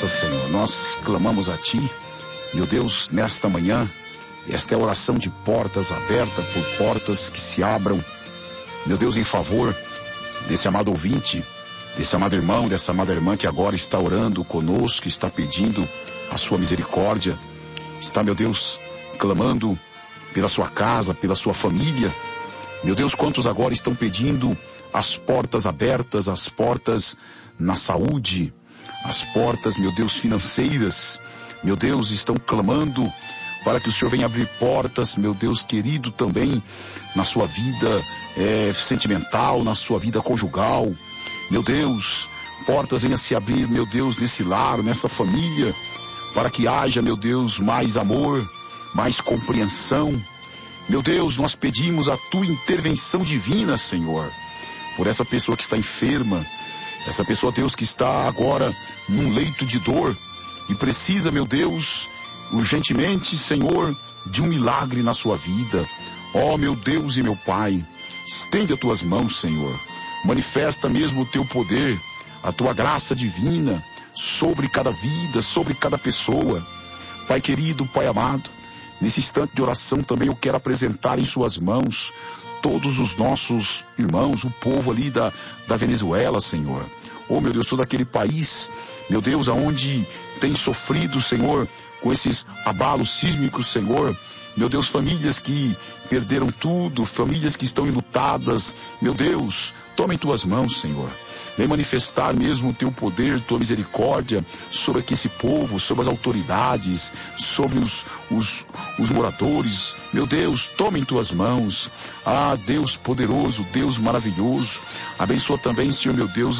graça, Senhor. Nós clamamos a Ti, meu Deus, nesta manhã. Esta é a oração de portas abertas, por portas que se abram, meu Deus, em favor desse amado ouvinte, desse amado irmão, dessa amada irmã que agora está orando conosco, está pedindo a sua misericórdia, está, meu Deus, clamando pela sua casa, pela sua família. Meu Deus, quantos agora estão pedindo as portas abertas, as portas na saúde, as portas, meu Deus, financeiras. Meu Deus, estão clamando para que o Senhor venha abrir portas, meu Deus querido, também na sua vida sentimental, na sua vida conjugal. Meu Deus, portas venham se abrir, meu Deus, nesse lar, nessa família, para que haja, meu Deus, mais amor, mais compreensão. Meu Deus, nós pedimos a Tua intervenção divina, Senhor, por essa pessoa que está enferma, essa pessoa, Deus, que está agora num leito de dor e precisa, meu Deus, urgentemente, Senhor, de um milagre na sua vida. Ó, meu Deus e meu Pai, estende as Tuas mãos, Senhor. Manifesta mesmo o Teu poder, a Tua graça divina sobre cada vida, sobre cada pessoa. Pai querido, Pai amado, nesse instante de oração também eu quero apresentar em Suas mãos todos os nossos irmãos, o povo ali da Venezuela, Senhor. Oh, meu Deus, todo aquele país, meu Deus, aonde tem sofrido, Senhor, com esses abalos sísmicos, Senhor. Meu Deus, famílias que perderam tudo, famílias que estão enlutadas. Meu Deus, toma em Tuas mãos, Senhor. Vem manifestar mesmo o Teu poder, Tua misericórdia sobre aqui esse povo, sobre as autoridades, sobre os moradores. Meu Deus, toma em Tuas mãos. Ah, Deus poderoso, Deus maravilhoso. Abençoa também, Senhor, meu Deus,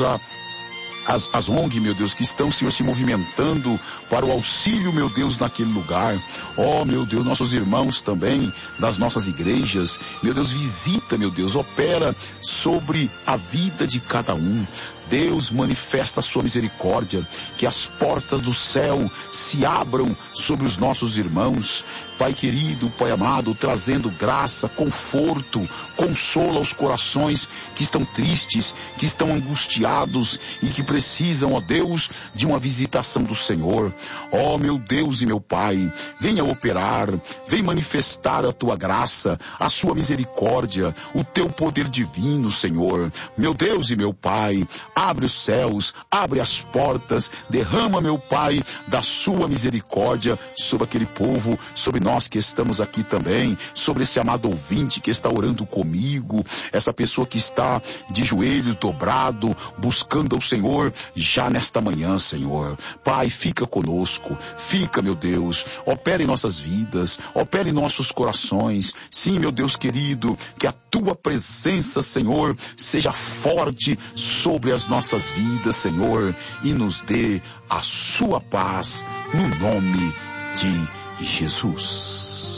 as ONG, meu Deus, que estão, Senhor, se movimentando para o auxílio, meu Deus, naquele lugar. Oh, meu Deus, nossos irmãos também, das nossas igrejas. Meu Deus, visita, meu Deus, opera sobre a vida de cada um. Deus, manifesta a Sua misericórdia, que as portas do céu se abram sobre os nossos irmãos. Pai querido, Pai amado, trazendo graça, conforto, consola os corações que estão tristes, que estão angustiados e que precisam, ó Deus, de uma visitação do Senhor. Ó meu Deus e meu Pai, venha operar, vem manifestar a Tua graça, a Sua misericórdia, o Teu poder divino, Senhor. Meu Deus e meu Pai, abre os céus, abre as portas, derrama, meu Pai, da Sua misericórdia sobre aquele povo, sobre nós que estamos aqui também, sobre esse amado ouvinte que está orando comigo, essa pessoa que está de joelhos dobrado, buscando ao Senhor, já nesta manhã, Senhor. Pai, fica conosco, fica, meu Deus, opera em nossas vidas, opera em nossos corações. Sim, meu Deus querido, que a Tua presença, Senhor, seja forte sobre as nossas vidas, Senhor, e nos dê a Sua paz, no nome de Jesus.